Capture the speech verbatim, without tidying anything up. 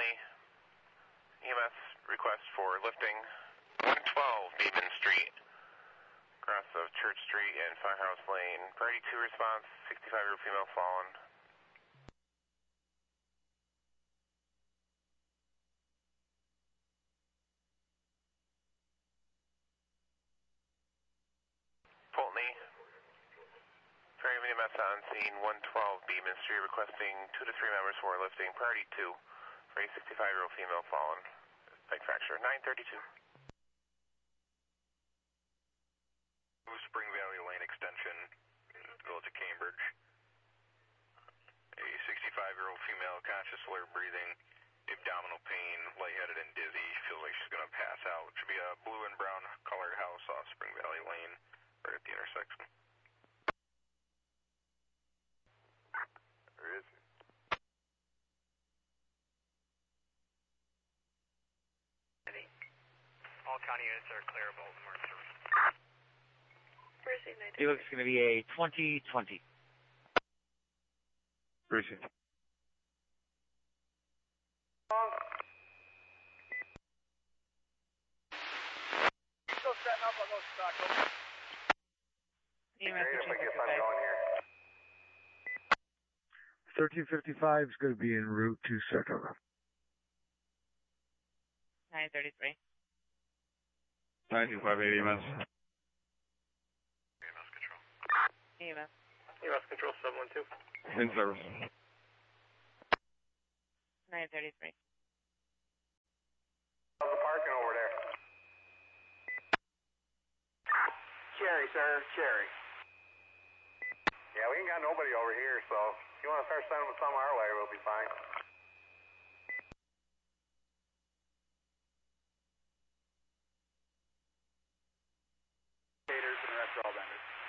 Pulteney, E M S request for lifting one twelve Beekman Street, cross of Church Street and Firehouse Lane. Priority two response, sixty-five-year-old female fallen. Pulteney, Prairie E M S on scene, one twelve Beekman Street, requesting two to three members for lifting. Priority two for a sixty-five-year-old female fallen. Leg fracture, nine thirty-two. Spring Valley Lane extension, Village of Cambridge. A sixty-five-year-old female, conscious, alert, breathing, abdominal pain, lightheaded and dizzy. Feels like she's going to pass out. Should be a blue and brown colored house off Spring Valley Lane, right at the intersection. Where is it? All county units are clear of Baltimore. It looks going to be a twenty twenty. Appreciate it. Still setting up on those stock. Great if I get I'm going here. thirteen fifty-five is going to be en route to Saratoga. nine thirty-three. ninety-five eighty E M S. E M S control. E M S. E M S control seven one two. In service. nine thirty-three. How's the parking over there? Cherry, sir, Cherry. Yeah, we ain't got nobody over here, so if you want to start sending some our way, we'll be fine. And the rest are all vendors.